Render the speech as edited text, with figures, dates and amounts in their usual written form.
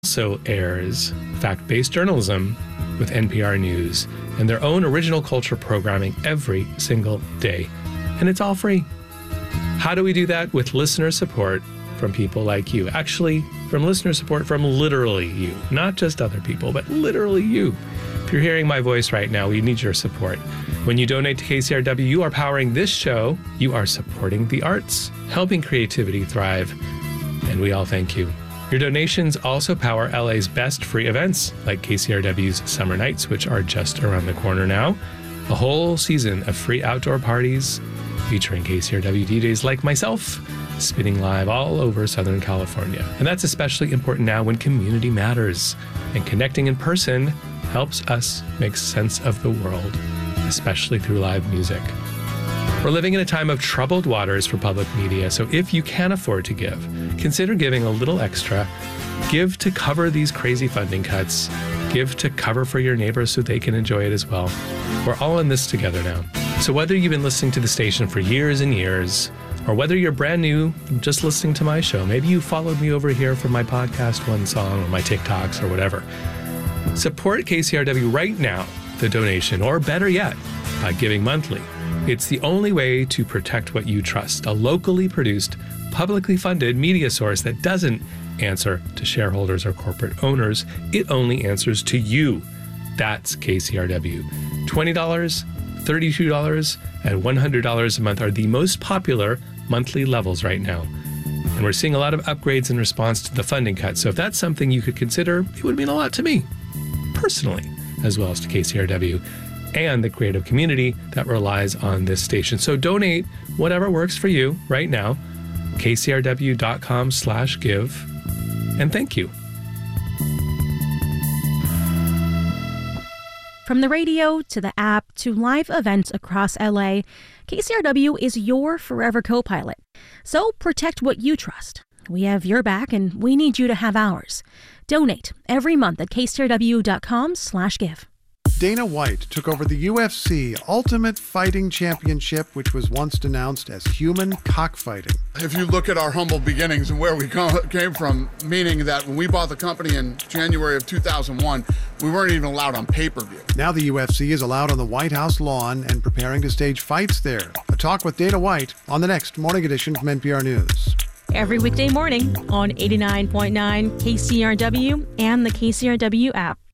also airs fact-based journalism with NPR News and their own original culture programming every single day. And it's all free. How do we do that? With listener support from people like you. Actually, from listener support from literally you. Not just other people, but literally you. If you're hearing my voice right now, we need your support. When you donate to KCRW, you are powering this show. You are supporting the arts, helping creativity thrive. And we all thank you. Your donations also power LA's best free events, like KCRW's Summer Nights, which are just around the corner now. A whole season of free outdoor parties featuring KCRW DJs like myself, spinning live all over Southern California. And that's especially important now when community matters. And connecting in person helps us make sense of the world, especially through live music. We're living in a time of troubled waters for public media, so if you can afford to give, consider giving a little extra. Give to cover these crazy funding cuts. Give to cover for your neighbors so they can enjoy it as well. We're all in this together now. So whether you've been listening to the station for years and years, or whether you're brand new, just listening to my show, maybe you followed me over here for my podcast, One Song, or my TikToks, or whatever. Support KCRW right now, the donation, or better yet, by giving monthly. It's the only way to protect what you trust, a locally produced, publicly funded media source that doesn't answer to shareholders or corporate owners. It only answers to you. That's KCRW. $20, $32, and $100 a month are the most popular monthly levels right now. And we're seeing a lot of upgrades in response to the funding cut. So if that's something you could consider, it would mean a lot to me, personally, as well as to KCRW and the creative community that relies on this station. So donate whatever works for you right now, kcrw.com/give, and thank you. From the radio to the app to live events across LA, KCRW is your forever co-pilot. So protect what you trust. We have your back and we need you to have ours. Donate every month at kcrw.com/give. Dana White took over the UFC Ultimate Fighting Championship, which was once denounced as human cockfighting. If you look at our humble beginnings and where we came from, meaning that when we bought the company in January of 2001, we weren't even allowed on pay-per-view. Now the UFC is allowed on the White House lawn and preparing to stage fights there. A talk with Dana White on the next Morning Edition from NPR News. Every weekday morning on 89.9 KCRW and the KCRW app.